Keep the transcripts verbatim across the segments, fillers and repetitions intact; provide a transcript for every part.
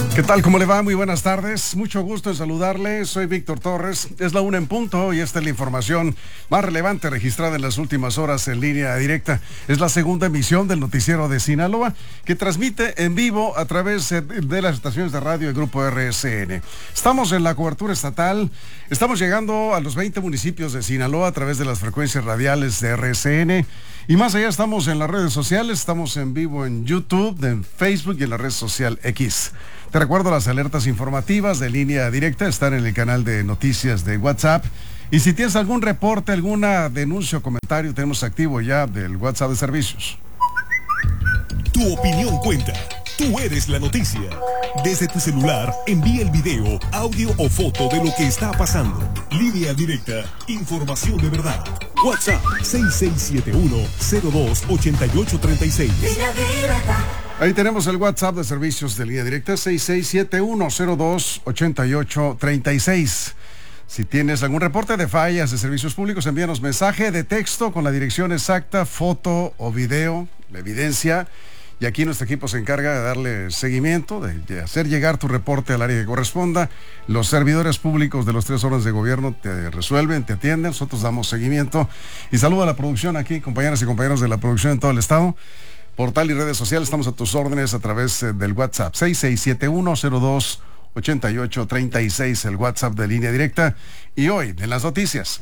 ¿Qué tal? ¿Cómo le va? Muy buenas tardes. Mucho gusto en saludarle. Soy Víctor Torres. Es la una en punto y esta es la información más relevante registrada en las últimas horas en línea directa. Es la segunda emisión del noticiero de Sinaloa que transmite en vivo a través de las estaciones de radio del Grupo R S N. Estamos en la cobertura estatal. Estamos llegando a los veinte municipios de Sinaloa a través de las frecuencias radiales de R S N. Y más allá estamos en las redes sociales. Estamos en vivo en YouTube, en Facebook y en la red social X. Te recuerdo, las alertas informativas de línea directa están en el canal de noticias de WhatsApp. Y si tienes algún reporte, alguna denuncia o comentario, tenemos activo ya del WhatsApp de servicios. Tu opinión cuenta. Tú eres la noticia. Desde tu celular, envía el video, audio o foto de lo que está pasando. Línea directa. Información de verdad. WhatsApp seis seis siete uno, cero dos, ocho ocho tres seis. Ahí tenemos el WhatsApp de servicios de línea directa, seis seis siete uno, cero dos, ocho ocho tres seis. Si tienes algún reporte de fallas de servicios públicos, envíanos mensaje de texto con la dirección exacta, foto o video, la evidencia. Y aquí nuestro equipo se encarga de darle seguimiento, de, de hacer llegar tu reporte al área que corresponda. Los servidores públicos de los tres órdenes de gobierno te resuelven, te atienden, nosotros damos seguimiento. Y saludo a la producción aquí, compañeras y compañeros de la producción en todo el estado. Portal y redes sociales, estamos a tus órdenes a través del WhatsApp, seis seis siete uno, cero dos, ocho ocho tres seis, el WhatsApp de línea directa. Y hoy, en las noticias,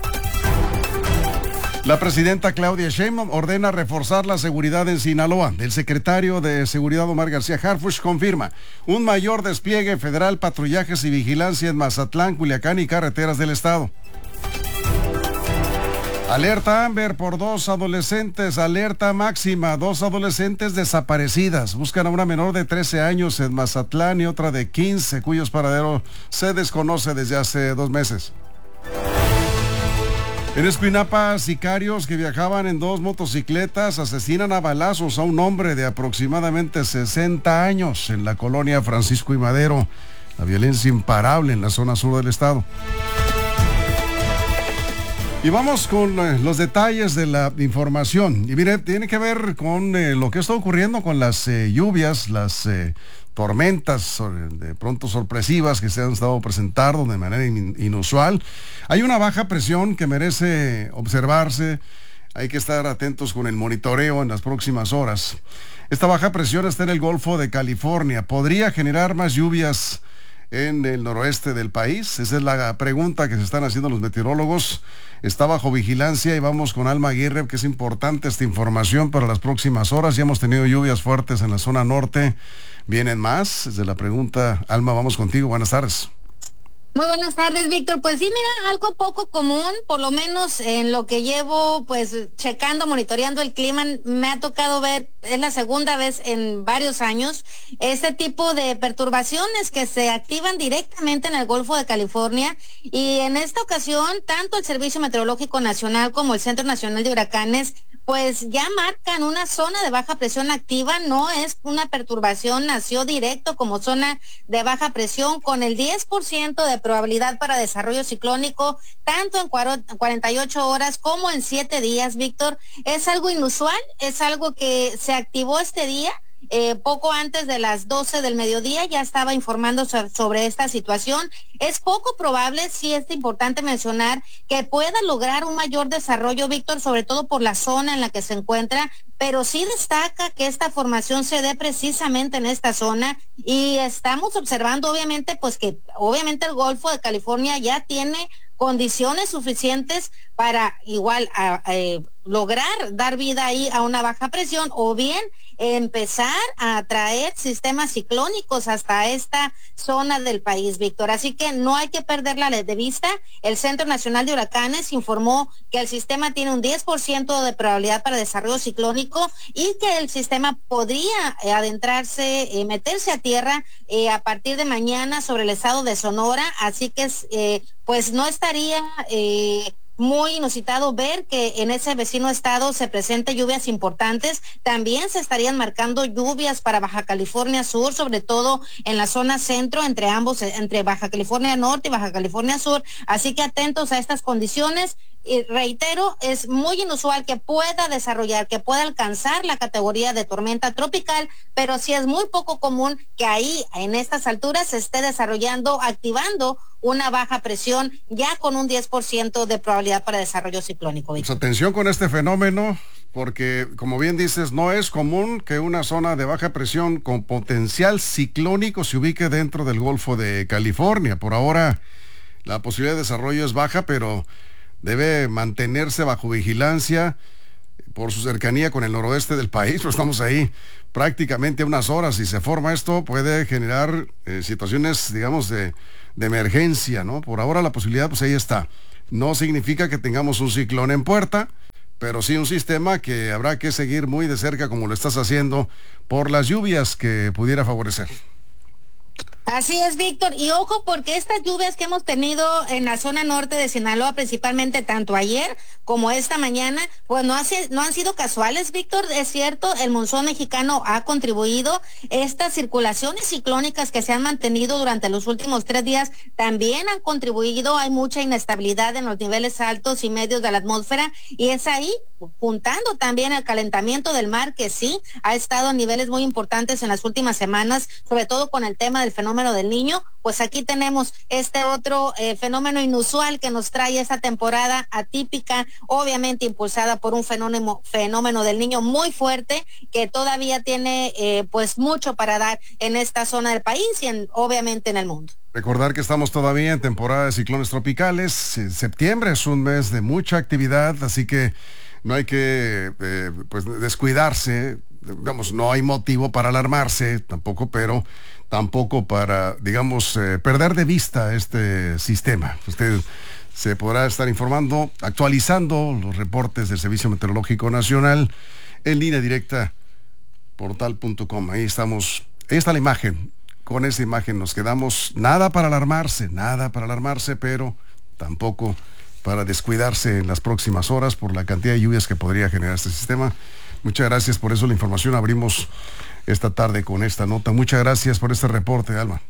la presidenta Claudia Sheinbaum ordena reforzar la seguridad en Sinaloa. El secretario de Seguridad, Omar García Harfuch, confirma un mayor despliegue federal, patrullajes y vigilancia en Mazatlán, Culiacán y carreteras del estado. Alerta Amber por dos adolescentes, alerta máxima, dos adolescentes desaparecidas. Buscan a una menor de trece años en Mazatlán y otra de quince, cuyos paraderos se desconoce desde hace dos meses. En Escuinapa, sicarios que viajaban en dos motocicletas asesinan a balazos a un hombre de aproximadamente sesenta años en la colonia Francisco y Madero. La violencia imparable en la zona sur del estado. Y vamos con eh, los detalles de la información. Y mire, tiene que ver con eh, lo que está ocurriendo con las eh, lluvias, las eh, tormentas de pronto sorpresivas que se han estado presentando de manera in- inusual. Hay una baja presión que merece observarse. Hay que estar atentos con el monitoreo en las próximas horas. Esta baja presión está en el Golfo de California. ¿Podría generar más lluvias en el noroeste del país? Esa es la pregunta que se están haciendo los meteorólogos. Está bajo vigilancia y vamos con Alma Aguirre, que es importante esta información para las próximas horas. Ya hemos tenido lluvias fuertes en la zona norte. ¿Vienen más? Desde la pregunta, Alma, vamos contigo. Buenas tardes. Muy buenas tardes, Víctor. Pues sí, mira, algo poco común, por lo menos en lo que llevo, pues, checando, monitoreando el clima, me ha tocado ver, es la segunda vez en varios años, este tipo de perturbaciones que se activan directamente en el Golfo de California. Y en esta ocasión, tanto el Servicio Meteorológico Nacional como el Centro Nacional de Huracanes pues ya marcan una zona de baja presión activa. No es una perturbación, nació directo como zona de baja presión con el diez por ciento de probabilidad para desarrollo ciclónico, tanto en cuarenta y ocho horas como en siete días, Víctor. Es algo inusual, es algo que se activó este día. Eh, poco antes de las doce del mediodía ya estaba informando so- sobre esta situación. Es poco probable, sí es importante mencionar, que pueda lograr un mayor desarrollo, Víctor, sobre todo por la zona en la que se encuentra, pero sí destaca que esta formación se dé precisamente en esta zona y estamos observando obviamente pues que obviamente el Golfo de California ya tiene condiciones suficientes para igual a, a, eh, lograr dar vida ahí a una baja presión o bien empezar a atraer sistemas ciclónicos hasta esta zona del país, Víctor. Así que no hay que perderla de vista. El Centro Nacional de Huracanes informó que el sistema tiene un diez por ciento de probabilidad para desarrollo ciclónico y que el sistema podría eh, adentrarse, eh, meterse a tierra eh, a partir de mañana sobre el estado de Sonora. Así que eh, pues no estaría eh, muy inusitado ver que en ese vecino estado se presenten lluvias importantes. También se estarían marcando lluvias para Baja California Sur, sobre todo en la zona centro, entre ambos, entre Baja California Norte y Baja California Sur. Así que atentos a estas condiciones. Y reitero, es muy inusual que pueda desarrollar, que pueda alcanzar la categoría de tormenta tropical, pero sí es muy poco común que ahí, en estas alturas, se esté desarrollando, activando una baja presión ya con un diez por ciento de probabilidad para desarrollo ciclónico. Pues atención con este fenómeno, porque como bien dices, no es común que una zona de baja presión con potencial ciclónico se ubique dentro del Golfo de California. Por ahora, la posibilidad de desarrollo es baja, pero debe mantenerse bajo vigilancia por su cercanía con el noroeste del país. Pues estamos ahí prácticamente unas horas. Si se forma esto, puede generar eh, situaciones, digamos, de, de emergencia, ¿no? Por ahora la posibilidad, pues ahí está. No significa que tengamos un ciclón en puerta, pero sí un sistema que habrá que seguir muy de cerca, como lo estás haciendo, por las lluvias que pudiera favorecer. Así es, Víctor, y ojo porque estas lluvias que hemos tenido en la zona norte de Sinaloa, principalmente tanto ayer como esta mañana, pues no, hace, no han sido casuales, Víctor. Es cierto, el monzón mexicano ha contribuido. Estas circulaciones ciclónicas que se han mantenido durante los últimos tres días también han contribuido. Hay mucha inestabilidad en los niveles altos y medios de la atmósfera, y es ahí, juntando también el calentamiento del mar, que sí ha estado a niveles muy importantes en las últimas semanas, sobre todo con el tema del fenómeno del Niño. Pues aquí tenemos este otro eh, fenómeno inusual que nos trae esta temporada atípica, obviamente impulsada por un fenómeno, fenómeno del Niño muy fuerte, que todavía tiene eh, pues mucho para dar en esta zona del país y en, obviamente en el mundo. Recordar que estamos todavía en temporada de ciclones tropicales. Septiembre es un mes de mucha actividad, así que no hay que eh, pues descuidarse. Digamos, no hay motivo para alarmarse tampoco, pero tampoco para, digamos, eh, perder de vista este sistema. Usted se podrá estar informando, actualizando los reportes del Servicio Meteorológico Nacional en línea directa portal punto com. Ahí estamos, ahí está la imagen. Con esa imagen nos quedamos. Nada para alarmarse, nada para alarmarse, pero tampoco para descuidarse en las próximas horas por la cantidad de lluvias que podría generar este sistema. Muchas gracias por eso la información. Abrimos esta tarde con esta nota. Muchas gracias por este reporte, Alma.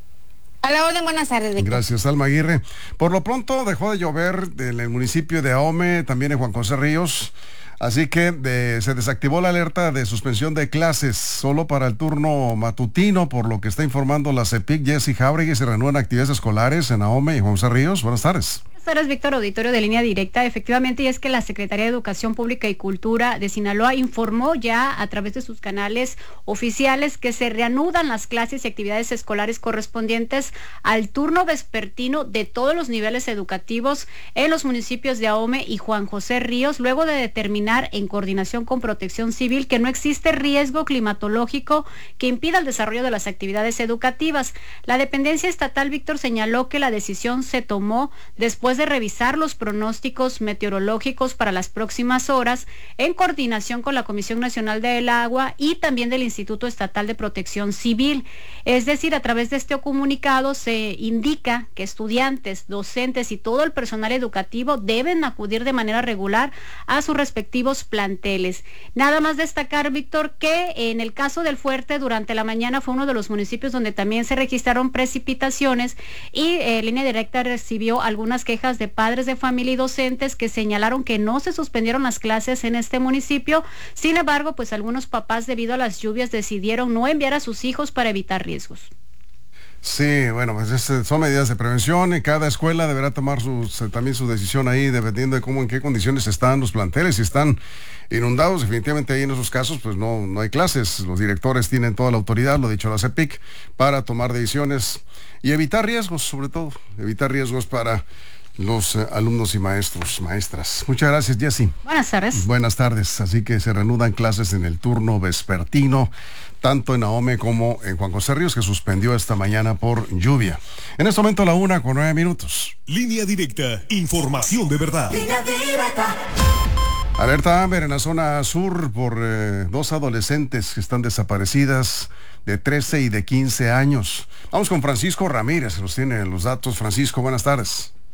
A la orden, buenas tardes, Víctor. Gracias, Alma Aguirre. Por lo pronto dejó de llover en el municipio de Ahome, también en Juan José Ríos, así que de, se desactivó la alerta de suspensión de clases solo para el turno matutino, por lo que está informando la CEPIC. Jessy Jáuregui, se reanudan actividades escolares en Ahome y Juan José Ríos. Buenas tardes. Buenas tardes, Víctor, auditorio de Línea Directa. Efectivamente, y es que la Secretaría de Educación Pública y Cultura de Sinaloa informó ya a través de sus canales oficiales que se reanudan las clases y actividades escolares correspondientes al turno vespertino de todos los niveles educativos en los municipios de Ahome y Juan José Ríos, luego de determinar en coordinación con Protección Civil que no existe riesgo climatológico que impida el desarrollo de las actividades educativas. La dependencia estatal, Víctor, señaló que la decisión se tomó después de revisar los pronósticos meteorológicos para las próximas horas en coordinación con la Comisión Nacional del Agua y también del Instituto Estatal de Protección Civil. Es decir, a través de este comunicado se indica que estudiantes, docentes y todo el personal educativo deben acudir de manera regular a sus respectivos planteles. Nada más destacar, Víctor, que en el caso del Fuerte durante la mañana fue uno de los municipios donde también se registraron precipitaciones y eh, Línea Directa recibió algunas quejas de padres de familia y docentes que señalaron que no se suspendieron las clases en este municipio. Sin embargo, pues algunos papás, debido a las lluvias, decidieron no enviar a sus hijos para evitar riesgos. Sí, bueno, pues es, son medidas de prevención y cada escuela deberá tomar sus, también su decisión ahí, dependiendo de cómo, en qué condiciones están los planteles. Si están inundados, definitivamente ahí en esos casos, pues no, no hay clases. Los directores tienen toda la autoridad, lo ha dicho la CEPIC, para tomar decisiones y evitar riesgos, sobre todo, evitar riesgos para los eh, alumnos y maestros, maestras. Muchas gracias, Jessy. Buenas tardes. Buenas tardes. Así que se reanudan clases en el turno vespertino, tanto en Ahome como en Juan José Ríos, que suspendió esta mañana por lluvia. En este momento la una con nueve minutos. Línea Directa, información de verdad. Línea Directa. Alerta Amber en la zona sur por eh, dos adolescentes que están desaparecidas, de trece y de quince años. Vamos con Francisco Ramírez, nos tiene los datos. Francisco, buenas tardes.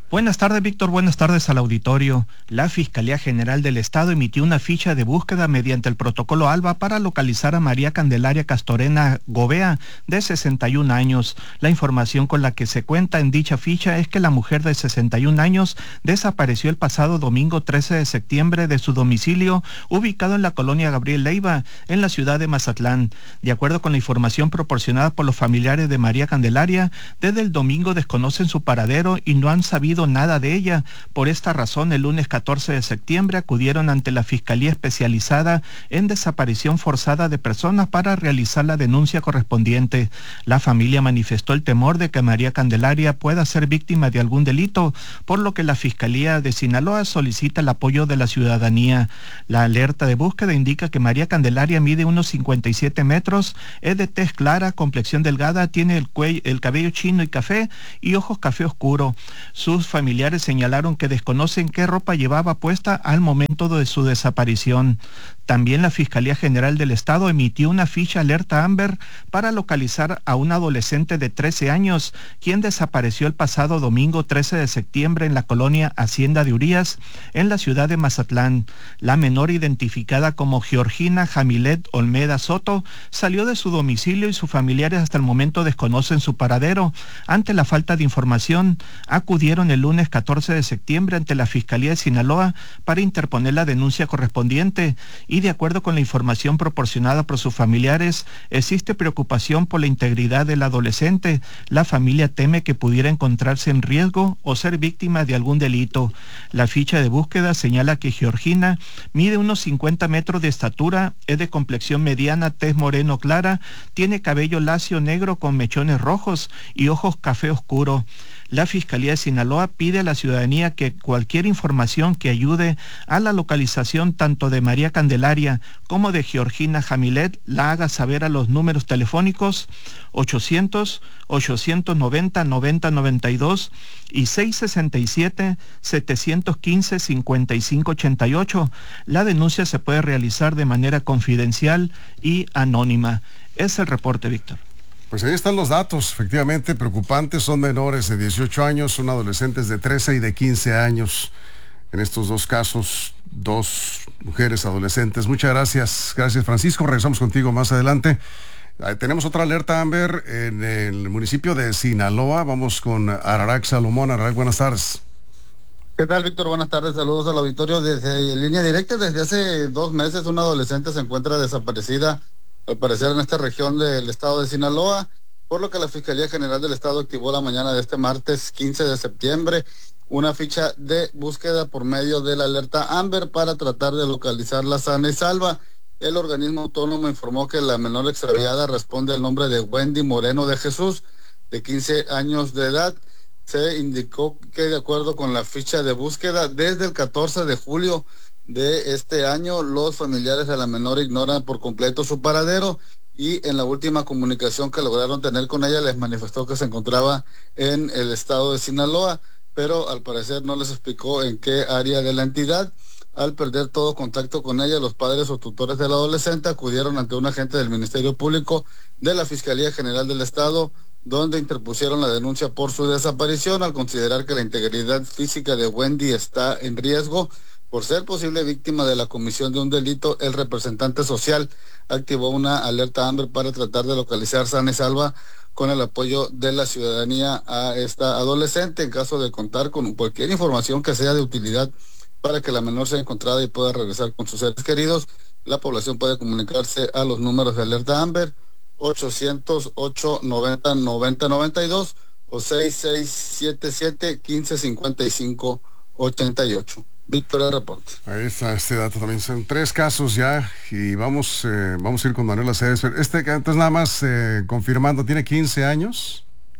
Buenas tardes, Víctor. Buenas tardes al auditorio. La Fiscalía General del Estado emitió una ficha de búsqueda mediante el protocolo ALBA para localizar a María Candelaria Castorena Gobea, de sesenta y un años. La información con la que se cuenta en dicha ficha es que la mujer de sesenta y un años desapareció el pasado domingo trece de septiembre de su domicilio, ubicado en la colonia Gabriel Leiva, en la ciudad de Mazatlán. De acuerdo con la información proporcionada por los familiares de María Candelaria, desde el domingo desconocen su paradero y no han sabido nada de ella. Por esta razón, el lunes catorce de septiembre acudieron ante la Fiscalía Especializada en Desaparición Forzada de Personas para realizar la denuncia correspondiente. La familia manifestó el temor de que María Candelaria pueda ser víctima de algún delito, por lo que la Fiscalía de Sinaloa solicita el apoyo de la ciudadanía. La alerta de búsqueda indica que María Candelaria mide unos cincuenta y siete metros, es de tez clara, complexión delgada, tiene el, cuello, el cabello chino y café y ojos café oscuro. Sus familiares señalaron que desconocen qué ropa llevaba puesta al momento de su desaparición. También la Fiscalía General del Estado emitió una ficha alerta Amber para localizar a un adolescente de trece años, quien desapareció el pasado domingo trece de septiembre en la colonia Hacienda de Urias, en la ciudad de Mazatlán. La menor, identificada como Georgina Jamilet Olmeda Soto, salió de su domicilio y sus familiares hasta el momento desconocen su paradero. Ante la falta de información, acudieron el lunes catorce de septiembre ante la Fiscalía de Sinaloa para interponer la denuncia correspondiente. Y de acuerdo con la información proporcionada por sus familiares, existe preocupación por la integridad del adolescente. La familia teme que pudiera encontrarse en riesgo o ser víctima de algún delito. La ficha de búsqueda señala que Georgina mide unos cincuenta metros de estatura, es de complexión mediana, tez moreno clara, tiene cabello lacio negro con mechones rojos y ojos café oscuro. La Fiscalía de Sinaloa pide a la ciudadanía que cualquier información que ayude a la localización tanto de María Candelaria como de Georgina Jamilet la haga saber a los números telefónicos ochocientos, ochocientos noventa, noventa noventa y dos y seiscientos sesenta y siete, setecientos quince, cincuenta y cinco ochenta y ocho. La denuncia se puede realizar de manera confidencial y anónima. Es el reporte, Víctor. Pues ahí están los datos, efectivamente preocupantes. Son menores de dieciocho años, son adolescentes de trece y de quince años. En estos dos casos, dos mujeres adolescentes. Muchas gracias. Gracias, Francisco. Regresamos contigo más adelante. Ahí tenemos otra alerta Amber en el municipio de Sinaloa. Vamos con Ararac Salomón. Ararac, buenas tardes. ¿Qué tal, Víctor? Buenas tardes. Saludos al auditorio. Desde línea directa, desde hace dos meses, una adolescente se encuentra desaparecida, al parecer en esta región del estado de Sinaloa, por lo que la Fiscalía General del Estado activó la mañana de este martes quince de septiembre una ficha de búsqueda por medio de la alerta Amber para tratar de localizarla sana y salva. El organismo autónomo informó que la menor extraviada responde al nombre de Wendy Moreno de Jesús, de quince años de edad. Se indicó que, de acuerdo con la ficha de búsqueda, desde el catorce de julio de este año, los familiares de la menor ignoran por completo su paradero, y en la última comunicación que lograron tener con ella les manifestó que se encontraba en el estado de Sinaloa, pero al parecer no les explicó en qué área de la entidad. Al perder todo contacto con ella, los padres o tutores del adolescente acudieron ante un agente del Ministerio Público de la Fiscalía General del Estado, donde interpusieron la denuncia por su desaparición al considerar que la integridad física de Wendy está en riesgo. Por ser posible víctima de la comisión de un delito, el representante social activó una alerta Amber para tratar de localizar sana y salva, con el apoyo de la ciudadanía, a esta adolescente. En caso de contar con cualquier información que sea de utilidad para que la menor sea encontrada y pueda regresar con sus seres queridos, la población puede comunicarse a los números de alerta Amber ochocientos, ocho noventa, noventa noventa y dos o seis seis siete siete, quince cincuenta y cinco ochenta y ocho. Víctor, el reporte. Ahí está este dato también. Son tres casos ya y vamos eh, vamos a ir con Manuel Aceves. Este, entonces, nada más eh, confirmando, ¿tiene quince años?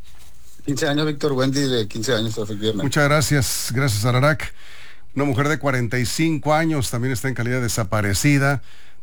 quince años, Víctor. Wendy, de quince años, efectivamente. Muchas gracias. Gracias, Ararac. Una mujer de cuarenta y cinco años también está en calidad de desaparecida.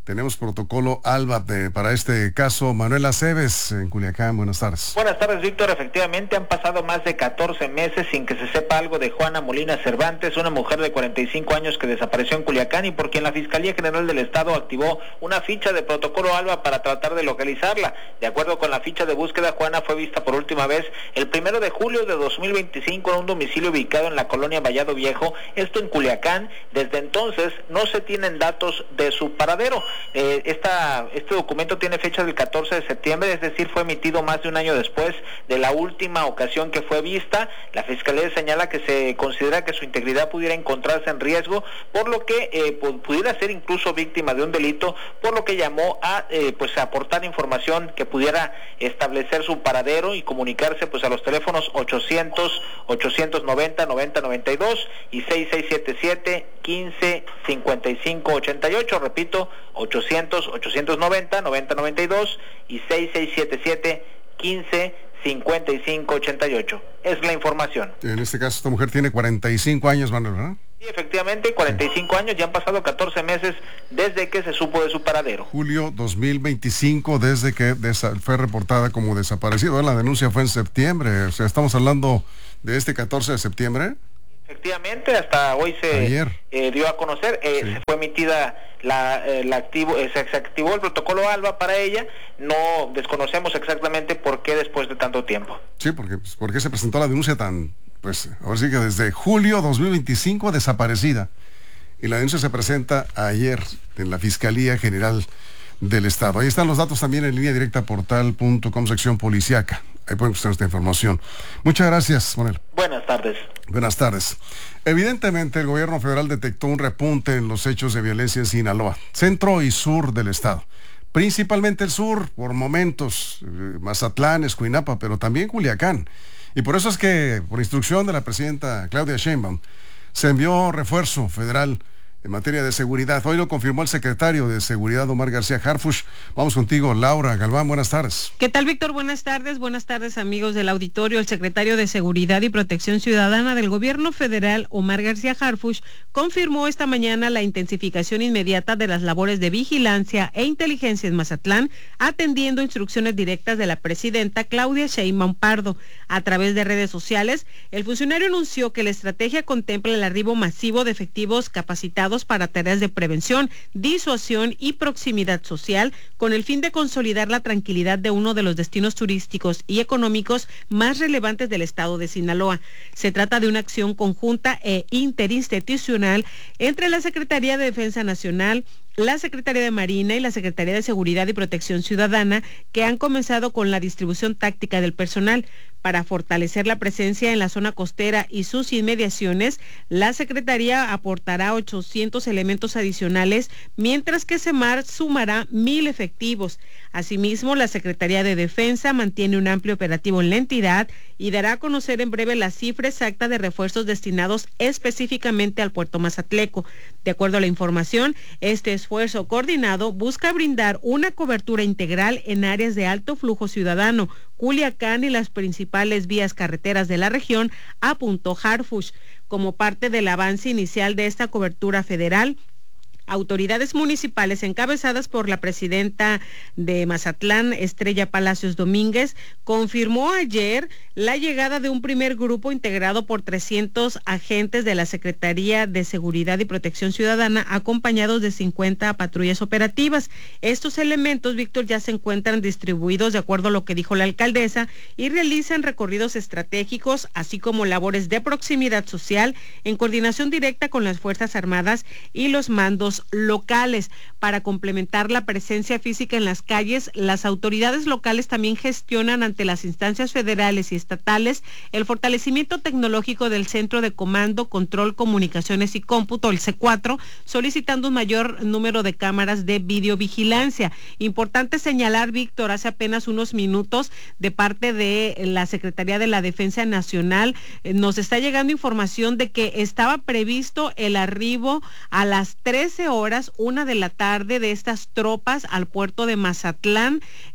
Tenemos protocolo ALBA de, para este caso. Manuel Aceves, en Culiacán, buenas tardes. Buenas tardes, Víctor. Efectivamente, han pasado más de catorce meses sin que se sepa algo de Juana Molina Cervantes, una mujer de cuarenta y cinco años que desapareció en Culiacán y por quien la Fiscalía General del Estado activó una ficha de protocolo ALBA para tratar de localizarla. De acuerdo con la ficha de búsqueda, Juana fue vista por última vez el primero de julio de dos mil veinticinco en un domicilio ubicado en la colonia Vallado Viejo, esto en Culiacán. Desde entonces no se tienen datos de su paradero. Eh, esta, este documento tiene fecha del catorce de septiembre, es decir, fue emitido más de un año después de la última ocasión que fue vista. La Fiscalía señala que se considera que su integridad pudiera encontrarse en riesgo, por lo que eh, pudiera ser incluso víctima de un delito, por lo que llamó a eh, pues a aportar información que pudiera establecer su paradero y comunicarse pues a los teléfonos ochocientos, ochocientos noventa, noventa noventa y dos y seis seis siete siete, quince cincuenta y cinco ochenta y ocho. Repito, ochocientos, ochocientos noventa, noventa noventa y dos y seis seis siete siete, quince cincuenta y cinco ochenta y ocho. Es la información. En este caso, esta mujer tiene cuarenta y cinco años, Manuel, ¿verdad? Sí, efectivamente, cuarenta y cinco años, ya han pasado catorce meses desde que se supo de su paradero. Julio dos mil veinticinco, desde que desa- fue reportada como desaparecido. La denuncia fue en septiembre, o sea, estamos hablando de este catorce de septiembre. Efectivamente, hasta hoy se eh, dio a conocer, eh, sí. se fue emitida la, eh, la activo, eh, se, se activó el protocolo ALBA para ella. No desconocemos exactamente por qué después de tanto tiempo. Sí, porque pues, ¿por qué se presentó la denuncia tan, pues, ahora sí que desde julio dos mil veinticinco desaparecida? Y la denuncia se presenta ayer en la Fiscalía General del Estado. Ahí están los datos también en línea directa portal punto com, sección policiaca. Ahí pueden buscar esta información. Muchas gracias, Manuel. Buenas tardes. Buenas tardes. Evidentemente, el gobierno federal detectó un repunte en los hechos de violencia en Sinaloa, centro y sur del estado. Principalmente el sur, por momentos, eh, Mazatlán, Escuinapa, pero también Culiacán. Y por eso es que, por instrucción de la presidenta Claudia Sheinbaum, se envió refuerzo federal en materia de seguridad. Hoy lo confirmó el secretario de Seguridad, Omar García Harfuch. Vamos contigo, Laura Galván, buenas tardes. ¿Qué tal, Víctor? Buenas tardes, buenas tardes, amigos del auditorio. El secretario de Seguridad y Protección Ciudadana del Gobierno Federal, Omar García Harfuch, confirmó esta mañana la intensificación inmediata de las labores de vigilancia e inteligencia en Mazatlán, atendiendo instrucciones directas de la presidenta Claudia Sheinbaum Pardo. A través de redes sociales, el funcionario anunció que la estrategia contempla el arribo masivo de efectivos capacitados para tareas de prevención, disuasión y proximidad social, con el fin de consolidar la tranquilidad de uno de los destinos turísticos y económicos más relevantes del estado de Sinaloa. Se trata de una acción conjunta e interinstitucional entre la Secretaría de Defensa Nacional, la Secretaría de Marina y la Secretaría de Seguridad y Protección Ciudadana, que han comenzado con la distribución táctica del personal. Para fortalecer la presencia en la zona costera y sus inmediaciones, la Secretaría aportará ochocientos elementos adicionales, mientras que Semar sumará mil efectivos. Asimismo, la Secretaría de Defensa mantiene un amplio operativo en la entidad y dará a conocer en breve la cifra exacta de refuerzos destinados específicamente al puerto Mazatleco. De acuerdo a la información, este esfuerzo coordinado busca brindar una cobertura integral en áreas de alto flujo ciudadano, Culiacán y las principales vías carreteras de la región, apuntó Harfuch. Como parte del avance inicial de esta cobertura federal, autoridades municipales encabezadas por la presidenta de Mazatlán, Estrella Palacios Domínguez, confirmó ayer la llegada de un primer grupo integrado por trescientos agentes de la Secretaría de Seguridad y Protección Ciudadana, acompañados de cincuenta patrullas operativas. Estos elementos, Víctor, ya se encuentran distribuidos de acuerdo a lo que dijo la alcaldesa y realizan recorridos estratégicos, así como labores de proximidad social en coordinación directa con las Fuerzas Armadas y los mandos locales. Para complementar la presencia física en las calles, las autoridades locales también gestionan ante las instancias federales y estatales el fortalecimiento tecnológico del Centro de Comando, Control, Comunicaciones y Cómputo, el C cuatro, solicitando un mayor número de cámaras de videovigilancia. Importante señalar, Víctor, hace apenas unos minutos, de parte de la Secretaría de la Defensa Nacional, eh, nos está llegando información de que estaba previsto el arribo a las trece horas, una de la tarde, de estas tropas al puerto de Mazatlán,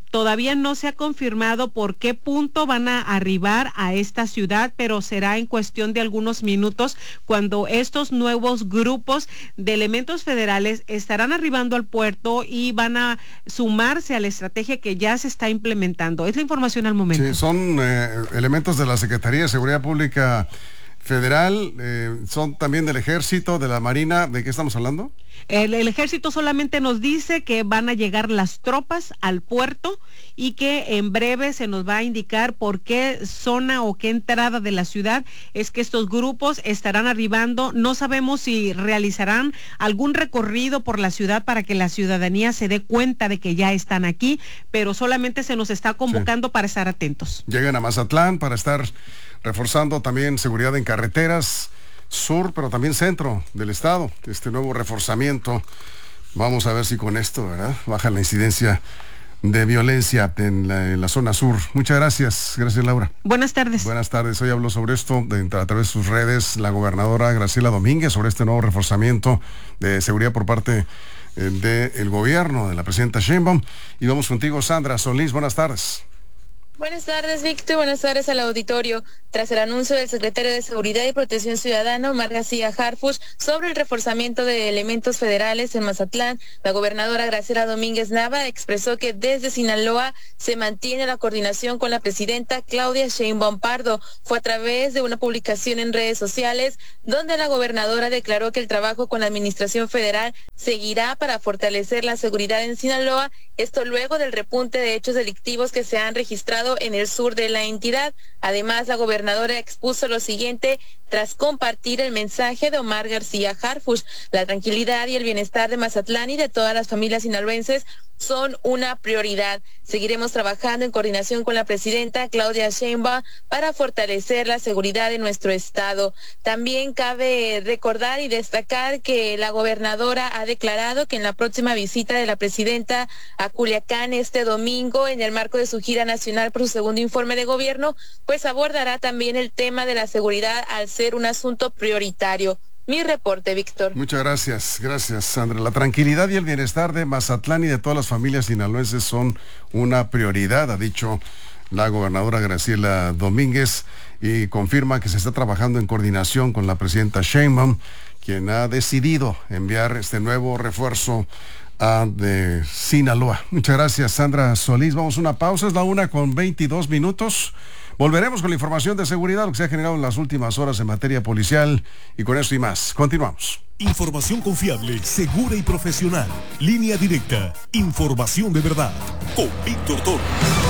Todavía no se ha confirmado por qué punto van a arribar a esta ciudad, pero será en cuestión de algunos minutos cuando estos nuevos grupos de elementos federales estarán arribando al puerto y van a sumarse a la estrategia que ya se está implementando. Es la información al momento. Sí, son eh, elementos de la Secretaría de Seguridad Pública Federal, eh, son también del Ejército, de la Marina. ¿De qué estamos hablando? El, el ejército solamente nos dice que van a llegar las tropas al puerto y que en breve se nos va a indicar por qué zona o qué entrada de la ciudad es que estos grupos estarán arribando. No sabemos si realizarán algún recorrido por la ciudad para que la ciudadanía se dé cuenta de que ya están aquí, pero solamente se nos está convocando sí. para estar atentos. Llegan a Mazatlán para estar reforzando también seguridad en carreteras sur, pero también centro del estado. Este nuevo reforzamiento, vamos a ver si con esto, ¿verdad?, baja la incidencia de violencia en la, en la zona sur. Muchas gracias. Gracias, Laura. Buenas tardes. Buenas tardes. Hoy habló sobre esto de, a través de sus redes la gobernadora Graciela Domínguez sobre este nuevo reforzamiento de seguridad por parte eh, del gobierno de la presidenta Sheinbaum. Y vamos contigo, Sandra Solís. Buenas tardes. Buenas tardes, Víctor. Buenas tardes al auditorio. Tras el anuncio del secretario de Seguridad y Protección Ciudadana, Omar García Harfuch, sobre el reforzamiento de elementos federales en Mazatlán, la gobernadora Graciela Domínguez Nava expresó que desde Sinaloa se mantiene la coordinación con la presidenta Claudia Sheinbaum Pardo. Fue a través de una publicación en redes sociales donde la gobernadora declaró que el trabajo con la administración federal seguirá para fortalecer la seguridad en Sinaloa, esto luego del repunte de hechos delictivos que se han registrado en el sur de la entidad. Además, la gobernadora expuso lo siguiente tras compartir el mensaje de Omar García Harfuch: la tranquilidad y el bienestar de Mazatlán y de todas las familias sinaloenses son una prioridad. Seguiremos trabajando en coordinación con la presidenta Claudia Sheinbaum para fortalecer la seguridad de nuestro estado. También cabe recordar y destacar que la gobernadora ha declarado que en la próxima visita de la presidenta a Culiacán este domingo, en el marco de su gira nacional por su segundo informe de gobierno, pues abordará también el tema de la seguridad al ser un asunto prioritario. Mi reporte, Víctor. Muchas gracias, gracias, Sandra. La tranquilidad y el bienestar de Mazatlán y de todas las familias sinaloenses son una prioridad, ha dicho la gobernadora Graciela Domínguez, y confirma que se está trabajando en coordinación con la presidenta Sheinbaum, quien ha decidido enviar este nuevo refuerzo a de Sinaloa. Muchas gracias, Sandra Solís. Vamos a una pausa, es la una con veintidós minutos. Volveremos con la información de seguridad, lo que se ha generado en las últimas horas en materia policial, y con esto y más. Continuamos. Información confiable, segura y profesional. Línea directa. Información de verdad. Con Víctor Toro.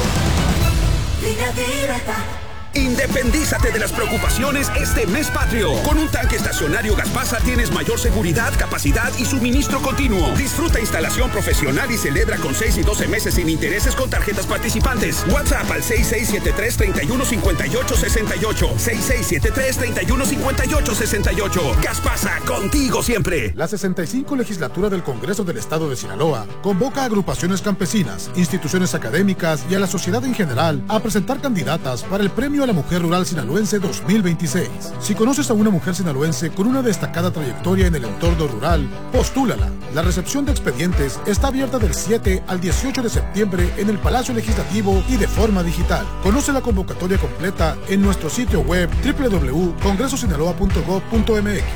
Línea directa. Independízate de las preocupaciones este mes patrio. Con un tanque estacionario Gaspasa tienes mayor seguridad, capacidad y suministro continuo. Disfruta instalación profesional y celebra con seis y doce meses sin intereses con tarjetas participantes. WhatsApp al seis seis siete tres, tres uno cinco ocho seis ocho. seis seis siete tres, tres uno cinco ocho seis ocho. Gaspasa, contigo siempre. La sesenta y cinco legislatura del Congreso del Estado de Sinaloa convoca a agrupaciones campesinas, instituciones académicas y a la sociedad en general a presentar candidatas para el premio a la Mujer Rural Sinaloense dos mil veintiséis. Si conoces a una mujer sinaloense con una destacada trayectoria en el entorno rural, postúlala. La recepción de expedientes está abierta del siete al dieciocho de septiembre en el Palacio Legislativo y de forma digital. Conoce la convocatoria completa en nuestro sitio web doble u doble u doble u punto congreso sinaloa punto gob punto eme equis.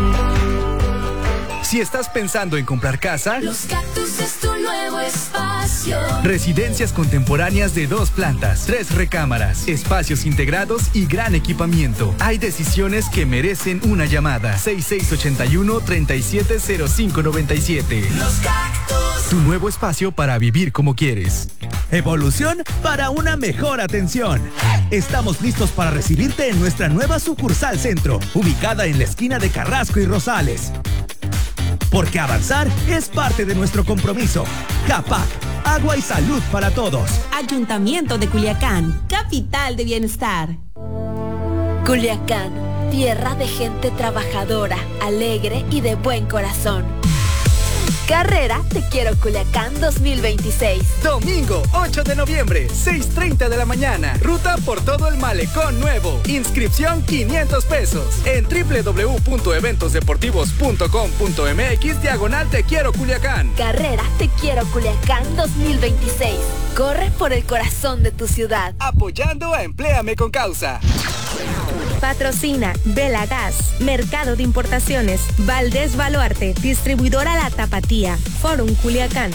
Si estás pensando en comprar casa, Los Cactus es tu nuevo espacio. Residencias contemporáneas de dos plantas, tres recámaras, espacios integrados y gran equipamiento. Hay decisiones que merecen una llamada. seis seis ocho uno, tres siete cero cinco nueve siete. Los Cactus. Tu nuevo espacio para vivir como quieres. Evolución para una mejor atención. Estamos listos para recibirte en nuestra nueva sucursal centro, ubicada en la esquina de Carrasco y Rosales. Porque avanzar es parte de nuestro compromiso. CAPAC, agua y salud para todos. Ayuntamiento de Culiacán, capital de bienestar. Culiacán, tierra de gente trabajadora, alegre y de buen corazón. Carrera Te Quiero Culiacán dos mil veintiséis. Domingo ocho de noviembre, seis treinta de la mañana. Ruta por todo el malecón nuevo. Inscripción quinientos pesos. En doble u doble u doble u punto eventos deportivos punto com punto m x diagonal Te Quiero Culiacán. Carrera Te Quiero Culiacán dos mil veintiséis. Corre por el corazón de tu ciudad. Apoyando a Empléame con Causa. Patrocina Vela Gas, Mercado de Importaciones, Valdés Baluarte, Distribuidora La Tapatía, Forum Culiacán.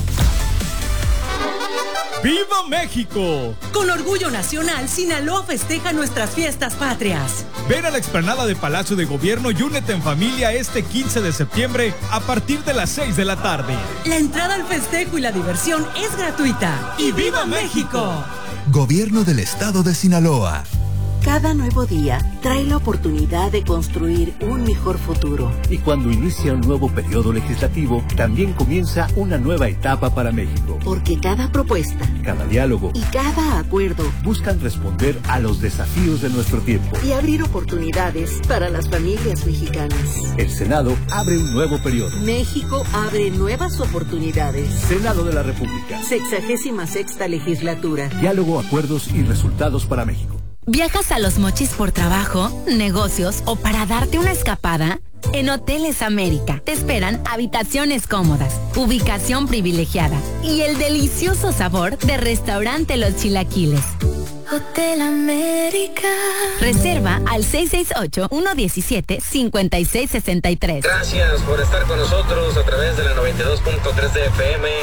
¡Viva México! Con orgullo nacional, Sinaloa festeja nuestras fiestas patrias. Ven a la explanada de Palacio de Gobierno y únete en familia este quince de septiembre a partir de las seis de la tarde. La entrada al festejo y la diversión es gratuita. ¡Y viva México! Gobierno del Estado de Sinaloa. Cada nuevo día trae la oportunidad de construir un mejor futuro. Y cuando inicia un nuevo periodo legislativo, también comienza una nueva etapa para México. Porque cada propuesta, cada diálogo y cada acuerdo buscan responder a los desafíos de nuestro tiempo y abrir oportunidades para las familias mexicanas. El Senado abre un nuevo periodo. México abre nuevas oportunidades. Senado de la República. Sexagésima sexta legislatura. Diálogo, acuerdos y resultados para México. ¿Viajas a Los Mochis por trabajo, negocios o para darte una escapada? En Hoteles América te esperan habitaciones cómodas, ubicación privilegiada y el delicioso sabor de Restaurante Los Chilaquiles. Hotel América. Reserva al seis seis ocho, uno uno siete, cinco seis seis tres. Gracias por estar con nosotros a través de la noventa y dos punto tres de F M.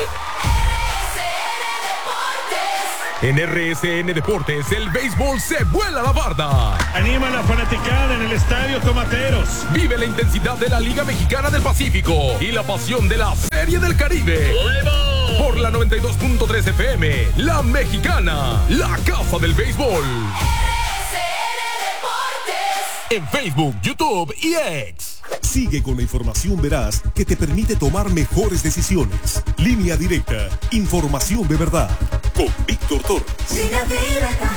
En R S N Deportes, el béisbol se vuela la barda. Anima a la fanaticada en el Estadio Tomateros. Vive la intensidad de la Liga Mexicana del Pacífico y la pasión de la Serie del Caribe. ¡Luego! Por la noventa y dos punto tres F M, La Mexicana, la casa del béisbol. R S N Deportes. En Facebook, YouTube y X. Sigue con la información veraz que te permite tomar mejores decisiones. Línea Directa, información de verdad. Con Víctor Torres. Línea Directa.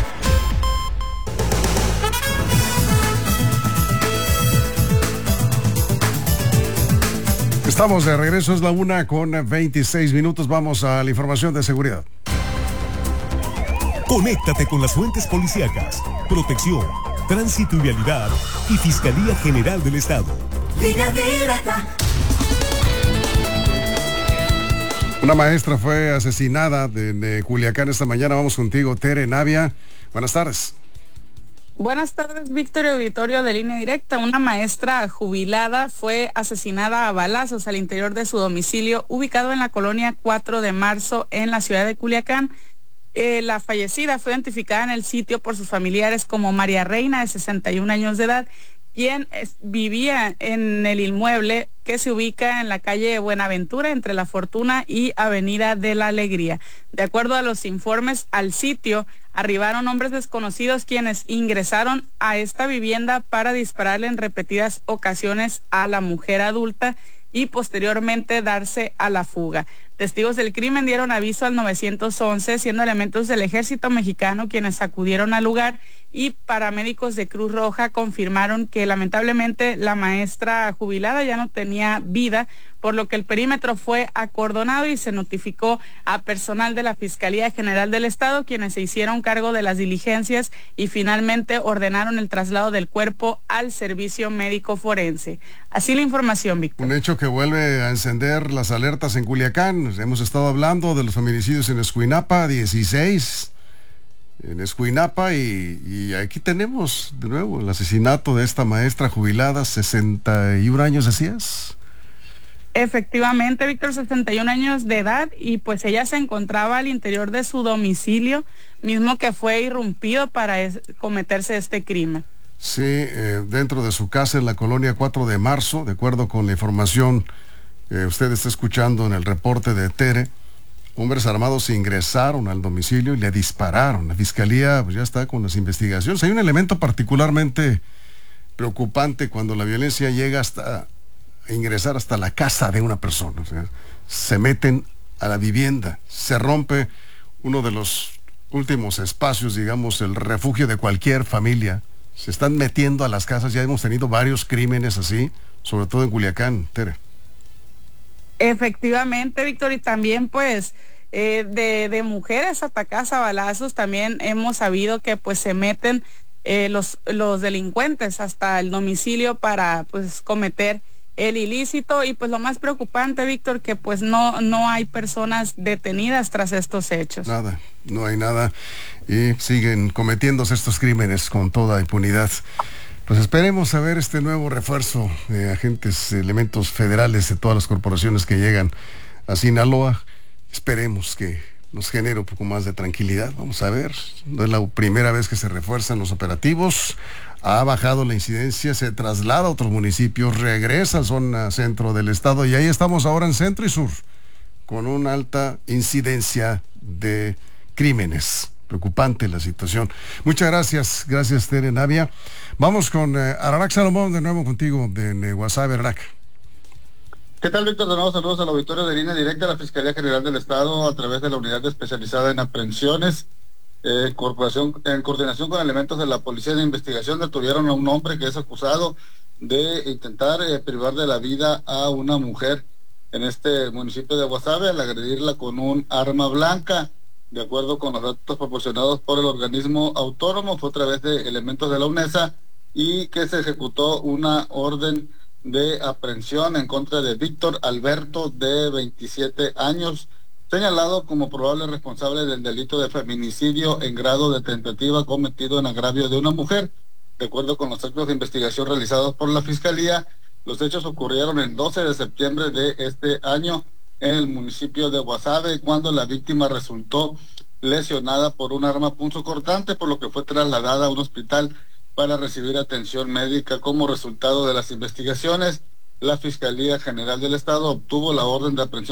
Estamos de regreso, es la una con veintiséis minutos. Vamos a la información de seguridad. Conéctate con las fuentes policíacas, protección, tránsito y vialidad y Fiscalía General del Estado. Línea Directa. Una maestra fue asesinada de, de Culiacán esta mañana. Vamos contigo, Tere Navia. Buenas tardes. Buenas tardes, Víctor, auditorio de Línea Directa. Una maestra jubilada fue asesinada a balazos al interior de su domicilio, ubicado en la colonia cuatro de marzo, en la ciudad de Culiacán. Eh, la fallecida fue identificada en el sitio por sus familiares como María Reina, de sesenta y un años de edad, quien es, vivía en el inmueble que se ubica en la calle Buenaventura, entre La Fortuna y Avenida de la Alegría. De acuerdo a los informes, al sitio arribaron hombres desconocidos quienes ingresaron a esta vivienda para dispararle en repetidas ocasiones a la mujer adulta y posteriormente darse a la fuga. Testigos del crimen dieron aviso al nueve once, siendo elementos del Ejército Mexicano quienes acudieron al lugar, y paramédicos de Cruz Roja confirmaron que lamentablemente la maestra jubilada ya no tenía vida, por lo que el perímetro fue acordonado y se notificó a personal de la Fiscalía General del Estado, quienes se hicieron cargo de las diligencias y finalmente ordenaron el traslado del cuerpo al servicio médico forense. Así la información, Víctor. Un hecho que vuelve a encender las alertas en Culiacán. Hemos estado hablando de los feminicidios en Escuinapa, dieciséis en Escuinapa, y, y aquí tenemos de nuevo el asesinato de esta maestra jubilada, sesenta y un años, decías. Efectivamente, Víctor, sesenta y un años de edad, y pues ella se encontraba al interior de su domicilio, mismo que fue irrumpido para es, cometerse este crimen. Sí, eh, dentro de su casa en la colonia cuatro de marzo, de acuerdo con la información que usted está escuchando en el reporte de Tere, hombres armados ingresaron al domicilio y le dispararon. La fiscalía pues, ya está con las investigaciones. Hay un elemento particularmente preocupante cuando la violencia llega hasta ingresar hasta la casa de una persona. O sea, se meten a la vivienda, se rompe uno de los últimos espacios, digamos, el refugio de cualquier familia. Se están metiendo a las casas. Ya hemos tenido varios crímenes así, sobre todo en Culiacán, Tere. Efectivamente, Víctor, y también pues eh, de, de mujeres atacadas a balazos, también hemos sabido que pues se meten eh, los, los delincuentes hasta el domicilio para pues cometer el ilícito, y pues lo más preocupante, Víctor, que pues no, no hay personas detenidas tras estos hechos. Nada, no hay nada, y siguen cometiéndose estos crímenes con toda impunidad. Pues esperemos a ver este nuevo refuerzo de agentes, elementos federales de todas las corporaciones que llegan a Sinaloa. Esperemos que nos genere un poco más de tranquilidad. Vamos a ver, no es la primera vez que se refuerzan los operativos. Ha bajado la incidencia, se traslada a otros municipios, regresa a zona centro del estado, y ahí estamos ahora en centro y sur, con una alta incidencia de crímenes. Preocupante la situación. Muchas gracias, gracias Tere Navia. Vamos con eh, Ararak Salomón, de nuevo contigo, de, de Guasave, Ararak. ¿Qué tal, Víctor? De nuevo saludos al auditorio de Línea Directa. La Fiscalía General del Estado, a través de la Unidad Especializada en Aprehensiones, eh, corporación, en coordinación con elementos de la Policía de Investigación, detuvieron a un hombre que es acusado de intentar eh, privar de la vida a una mujer en este municipio de Guasave al agredirla con un arma blanca. De acuerdo con los datos proporcionados por el organismo autónomo, fue a través de elementos de la UNESA y que se ejecutó una orden de aprehensión en contra de Víctor Alberto, de veintisiete años, señalado como probable responsable del delito de feminicidio en grado de tentativa cometido en agravio de una mujer. De acuerdo con los actos de investigación realizados por la Fiscalía, los hechos ocurrieron el doce de septiembre de este año en el municipio de Guasave, cuando la víctima resultó lesionada por un arma punzocortante, por lo que fue trasladada a un hospital para recibir atención médica. Como resultado de las investigaciones, la Fiscalía General del Estado obtuvo la orden de aprehensión